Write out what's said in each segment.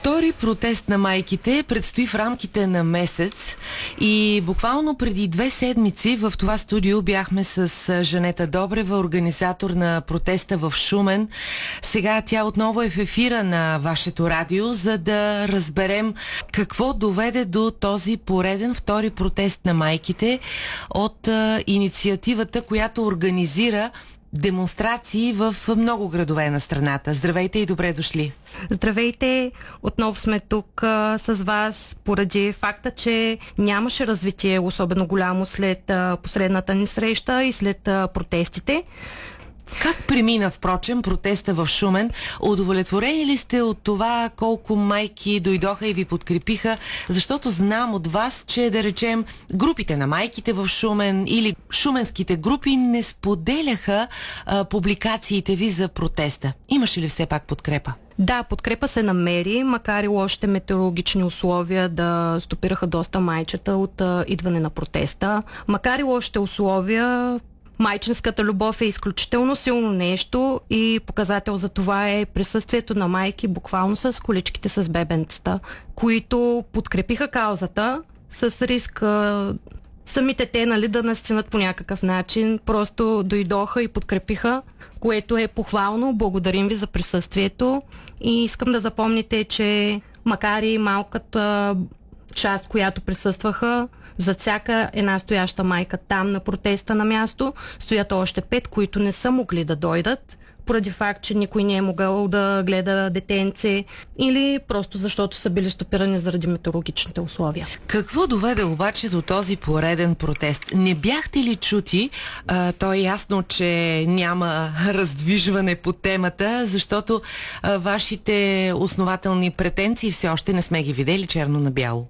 Втори протест на майките предстои в рамките на месец и буквално преди 2 седмици в това студио бяхме с Жанета Добрева, организатор на протеста в Шумен. Сега тя отново е в ефира на вашето радио, за да разберем какво доведе до този пореден втори протест на майките от инициативата, която организира демонстрации в много градове на страната. Здравейте и добре дошли! Здравейте! Отново сме тук с вас поради факта, че нямаше развитие особено голямо след последната ни среща и след протестите. Как премина, впрочем, протеста в Шумен? Удовлетворени ли сте от това колко майки дойдоха и ви подкрепиха? Защото знам от вас, че, да речем, групите на майките в Шумен или шуменските групи не споделяха публикациите ви за протеста. Имаше ли все пак подкрепа? Да, подкрепа се намери, макар и лошите метеорологични условия да стопираха доста майчета от идване на протеста. Макар и лошите условия, майчинската любов е изключително силно нещо и показател за това е присъствието на майки буквално с количките с бебенцата, които подкрепиха каузата с риск самите те, нали, да настинат по някакъв начин. Просто дойдоха и подкрепиха, което е похвално. Благодарим ви за присъствието и искам да запомните, че макар и малката част, която присъстваха, за всяка една стояща майка там на протеста на място стоят още 5, които не са могли да дойдат, поради факт, че никой не е могъл да гледа детенце или просто защото са били стопирани заради метеорологичните условия. Какво доведе обаче до този пореден протест? Не бяхте ли чути? То е ясно, че няма раздвижване по темата, защото вашите основателни претенции все още не сме ги видели черно на бяло.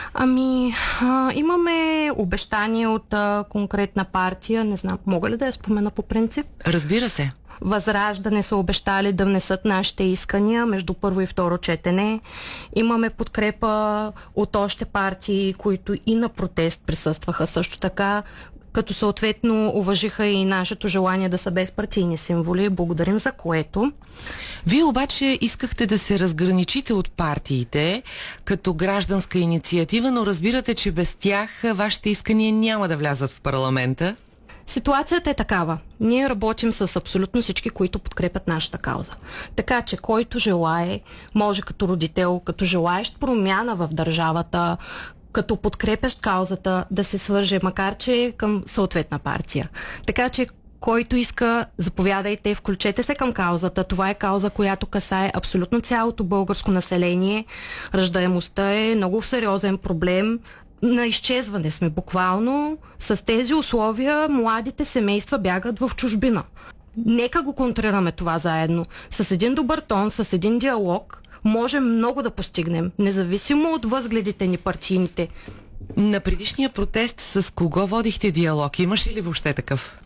Имаме обещание от конкретна партия, не знам, мога ли да я спомена по принцип? Разбира се. Възраждане са обещали да внесат нашите искания между първо и второ четене. Имаме подкрепа от още партии, които и на протест присъстваха също така, като съответно уважиха и нашето желание да са безпартийни символи. Благодарим за което. Вие обаче искахте да се разграничите от партиите като гражданска инициатива, но разбирате, че без тях вашите искания няма да влязат в парламента. Ситуацията е такава. Ние работим с абсолютно всички, които подкрепят нашата кауза. Така че който желае, може като родител, като желаещ промяна в държавата, като подкрепящ каузата, да се свърже, макар че към съответна партия. Така че който иска, заповядайте, включете се към каузата. Това е кауза, която касае абсолютно цялото българско население. Раждаемостта е много сериозен проблем. На изчезване сме буквално. С тези условия младите семейства бягат в чужбина. Нека го контрираме това заедно. С един добър тон, с един диалог можем много да постигнем, независимо от възгледите ни партийните. На предишния протест с кого водихте диалог? Имаше ли въобще такъв?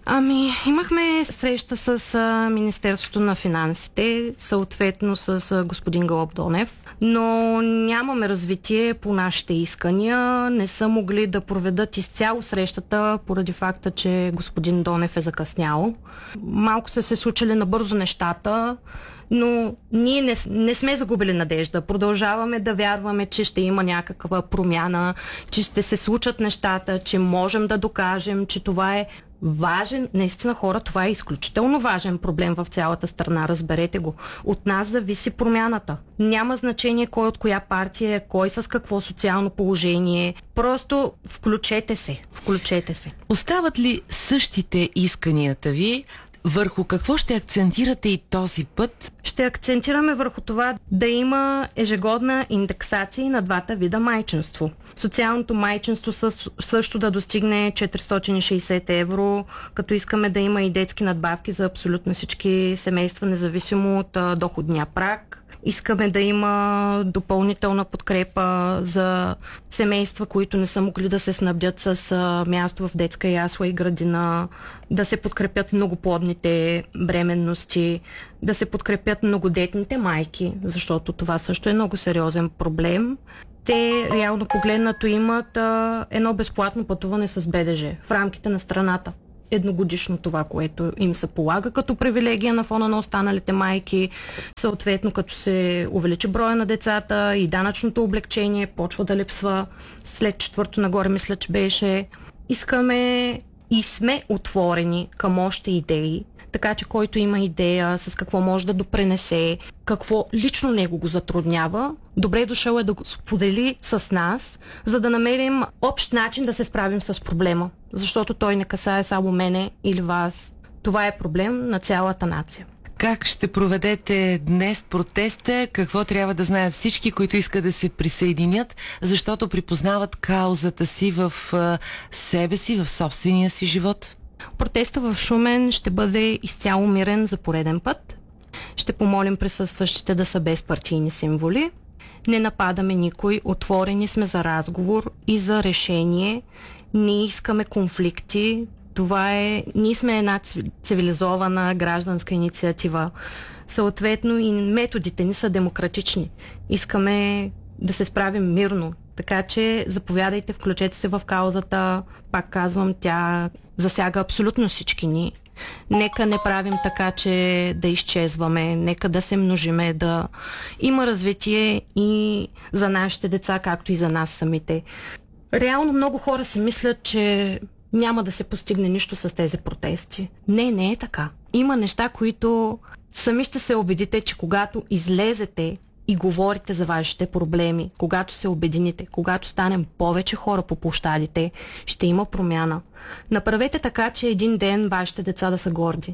Имахме среща с Министерството на финансите, съответно с господин Гълъб Донев, но нямаме развитие по нашите искания. Не са могли да проведат изцяло срещата поради факта, че господин Донев е закъснял. Малко са се случили набързо нещата, но ние не сме загубили надежда. Продължаваме да вярваме, че ще има някаква промяна, че ще се случат нещата, че можем да докажем, че това е важен, наистина хора, това е изключително важен проблем в цялата страна, разберете го. От нас зависи промяната. Няма значение кой от коя партия е, кой с какво социално положение. Просто включете се. Остават ли същите исканията ви? Върху какво ще акцентирате и този път? Ще акцентираме върху това да има ежегодна индексация на двата вида майчинство. Социалното майчинство също да достигне 460 евро, като искаме да има и детски надбавки за абсолютно всички семейства, независимо от доходния праг. Искаме да има допълнителна подкрепа за семейства, които не са могли да се снабдят с място в детска ясла и градина, да се подкрепят многоплодните бременности, да се подкрепят многодетните майки, защото това също е много сериозен проблем. Те реално погледнато имат едно безплатно пътуване с БДЖ в рамките на страната. едногодишно това, което им се полага като привилегия на фона на останалите майки. Съответно, като се увеличи броя на децата и данъчното облегчение почва да липсва. След 4-то нагоре, мисля, че беше. Искаме и сме отворени към още идеи, така че който има идея с какво може да допренесе, какво лично него го затруднява, добре дошъл е да го сподели с нас, за да намерим общ начин да се справим с проблема. Защото той не касае само мене или вас. Това е проблем на цялата нация. Как ще проведете днес протеста? Какво трябва да знаят всички, които искат да се присъединят, защото припознават каузата си в себе си, в собствения си живот? Протеста в Шумен ще бъде изцяло мирен за пореден път. Ще помолим присъстващите да са без партийни символи. Не нападаме никой, отворени сме за разговор и за решение. Не искаме конфликти. Ние сме една цивилизована гражданска инициатива. Съответно и методите ни са демократични. Искаме да се справим мирно. Така че заповядайте, включете се в каузата. Пак казвам, тя засяга абсолютно всички ни. Нека не правим така, че да изчезваме. Нека да се множиме, да има развитие и за нашите деца, както и за нас самите. Реално много хора си мислят, че няма да се постигне нищо с тези протести. Не е така. Има неща, които сами ще се убедите, че когато излезете и говорите за вашите проблеми, когато се обедините, когато станем повече хора по площадите, ще има промяна. Направете така, че един ден вашите деца да са горди.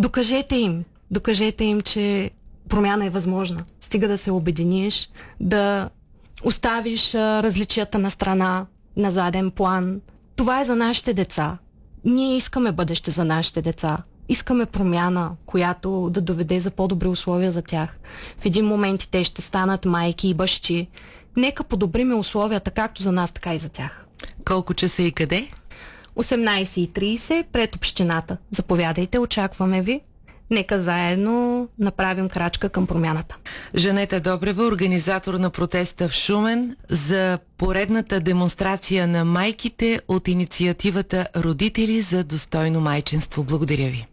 Докажете им, че промяна е възможна. Стига да се обединиш, да оставиш различията на страна, на заден план. Това е за нашите деца. Ние искаме бъдеще за нашите деца. Искаме промяна, която да доведе за по-добри условия за тях. В един момент те ще станат майки и бащи. Нека подобриме условията както за нас, така и за тях. Колко часа и къде? 18:30 пред общината. Заповядайте, очакваме ви. Нека заедно направим крачка към промяната. Жанета Добрева, организатор на протеста в Шумен, за поредната демонстрация на майките от инициативата Родители за достойно майчинство. Благодаря ви.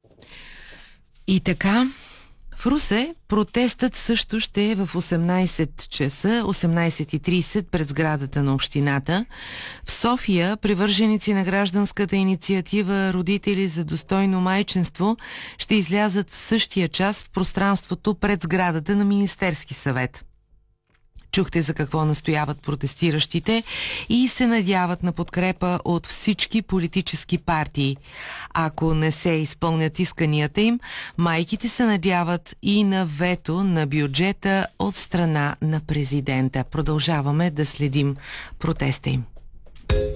И така, в Русе протестът също ще е в 18 часа, 18:30 пред сградата на общината. В София привърженици на гражданската инициатива Родители за достойно майчинство ще излязат в същия час в пространството пред сградата на Министерски съвет. Чухте за какво настояват протестиращите и се надяват на подкрепа от всички политически партии. Ако не се изпълнят исканията им, майките се надяват и на вето на бюджета от страна на президента. Продължаваме да следим протеста им.